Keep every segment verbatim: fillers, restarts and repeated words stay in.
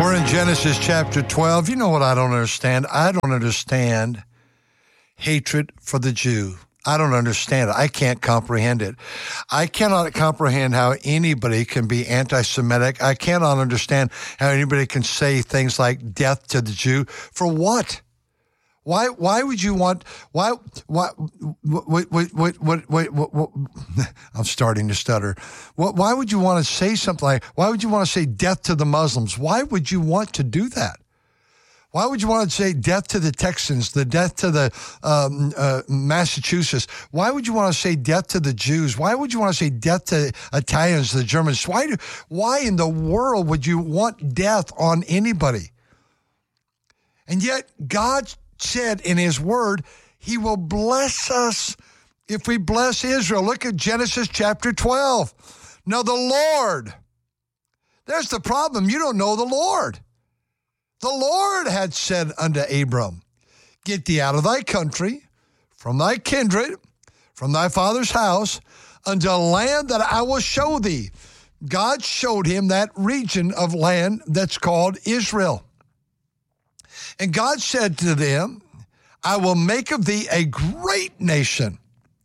We're in Genesis chapter twelve. You know what I don't understand? I don't understand hatred for the Jew. I don't understand it. I can't comprehend it. I cannot comprehend how anybody can be anti-Semitic. I cannot understand how anybody can say things like death to the Jew. For what? Why? Why would you want? Why? Why? What? What? What? What? what, what, what I'm starting to stutter. What? Why would you want to say something like? Why would you want to say death to the Muslims? Why would you want to do that? Why would you want to say death to the Texans, the death to the um, uh, Massachusetts? Why would you want to say death to the Jews? Why would you want to say death to Italians, the Germans? Why? Do, why in the world would you want death on anybody? And yet God said in his word, he will bless us if we bless Israel. Look at Genesis chapter twelve. Now the Lord, there's the problem. You don't know the Lord. The Lord had said unto Abram, get thee out of thy country, from thy kindred, from thy father's house, unto a land that I will show thee. God showed him that region of land that's called Israel. And God said to them, I will make of thee a great nation.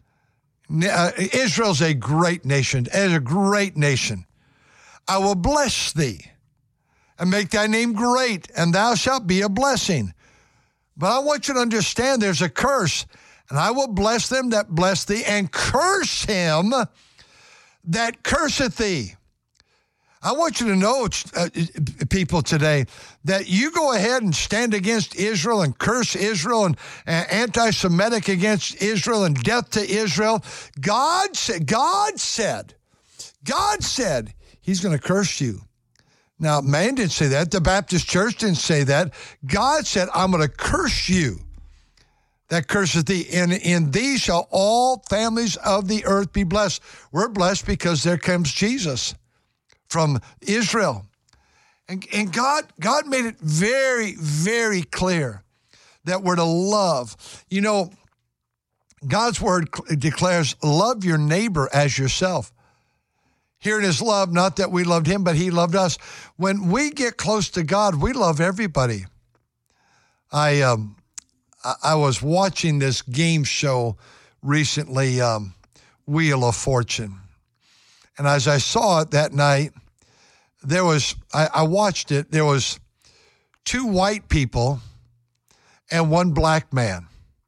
Uh, Israel's a great nation, is a great nation. I will bless thee and make thy name great, and thou shalt be a blessing. But I want you to understand there's a curse, and I will bless them that bless thee, and curse him that curseth thee. I want you to know, uh, people today, that you go ahead and stand against Israel and curse Israel and uh, anti-Semitic against Israel and death to Israel. God said, God said, God said he's going to curse you. Now, man didn't say that. The Baptist church didn't say that. God said, I'm going to curse you that curseth thee. And in thee shall all families of the earth be blessed. We're blessed because there comes Jesus from Israel. And, and God, God made it very, very clear that we're to love. You know, God's word declares, love your neighbor as yourself. Herein is love, not that we loved him, but he loved us. When we get close to God, we love everybody. I um, I was watching this game show recently, um, Wheel of Fortune. And as I saw it that night, there was, I, I watched it, there was two white people and one black man.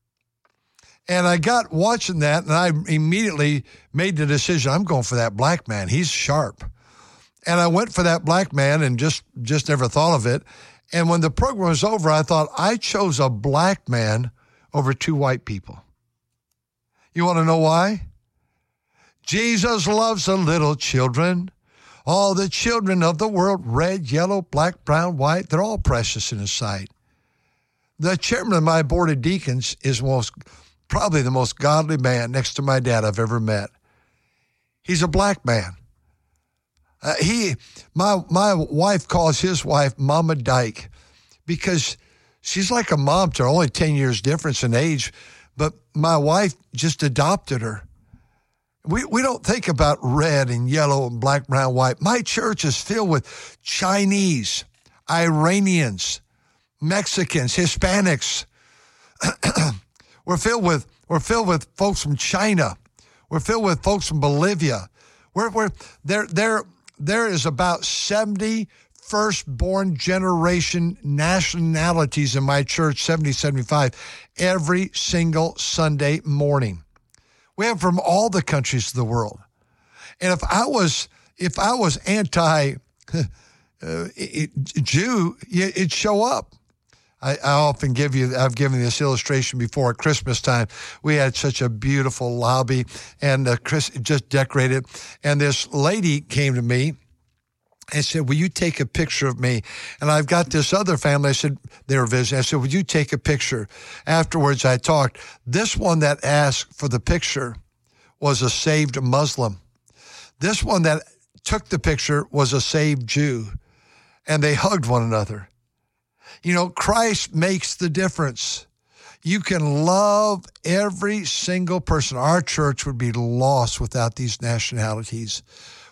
And I got watching that, and I immediately made the decision, I'm going for that black man. He's sharp. And I went for that black man and just, just never thought of it. And when the program was over, I thought, I chose a black man over two white people. You want to know why? Jesus loves the little children. All the children of the world, red, yellow, black, brown, white, they're all precious in his sight. The chairman of my board of deacons is most probably the most godly man next to my dad I've ever met. He's a black man. Uh, he, my my wife calls his wife Mama Dyke because she's like a mom to her, only ten years difference in age, but my wife just adopted her. We we don't think about red and yellow and black, brown, white. My church is filled with Chinese, Iranians, Mexicans, Hispanics. We're filled with we're filled with folks from China. We're filled with folks from Bolivia. We're we're there there there is about seventy firstborn generation nationalities in my church, seventy, seventy-five, every single Sunday morning. We have from all the countries of the world. And if I was if I was anti uh, Jew, it'd show up. I, I often give you, I've given this illustration before at Christmas time. We had such a beautiful lobby and uh, Chris just decorated. And this lady came to me and said, will you take a picture of me? And I've got this other family. I said, they were visiting. I said, would you take a picture? Afterwards, I talked. This one that asked for the picture was a saved Muslim. This one that took the picture was a saved Jew. And they hugged one another. You know, Christ makes the difference. You can love every single person. Our church would be lost without these nationalities.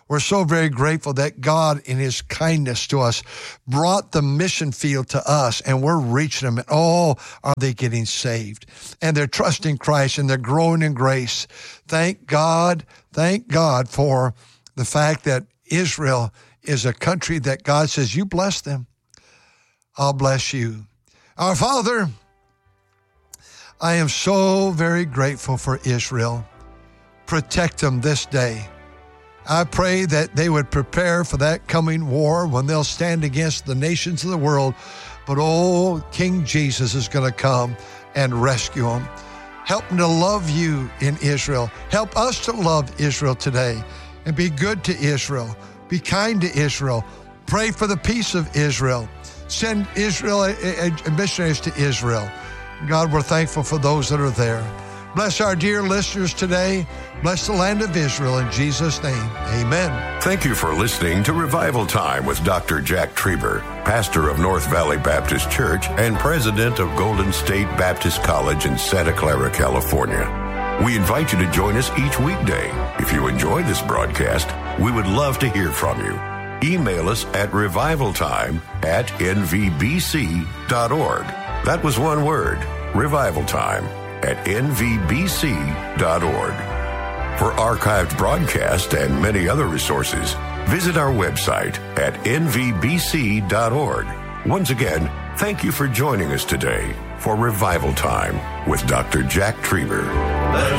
We're so very grateful that God, in his kindness to us, brought the mission field to us, and we're reaching them. And oh, are they getting saved? And they're trusting Christ, and they're growing in grace. Thank God, thank God for the fact that Israel is a country that God says, you bless them, I'll bless you. Our Father, I am so very grateful for Israel. Protect them this day. I pray that they would prepare for that coming war when they'll stand against the nations of the world. But oh, King Jesus is going to come and rescue them. Help them to love you in Israel. Help us to love Israel today and be good to Israel. Be kind to Israel. Pray for the peace of Israel. Send Israel uh, missionaries to Israel. God, we're thankful for those that are there. Bless our dear listeners today. Bless the land of Israel in Jesus' name. Amen. Thank you for listening to Revival Time with Doctor Jack Trieber, pastor of North Valley Baptist Church and president of Golden State Baptist College in Santa Clara, California. We invite you to join us each weekday. If you enjoy this broadcast, we would love to hear from you. Email us at revivaltime at n v b c dot org. That was one word, revivaltime at n v b c dot org. For archived broadcasts and many other resources, visit our website at n v b c dot org. Once again, thank you for joining us today for Revival Time with Doctor Jack Trieber.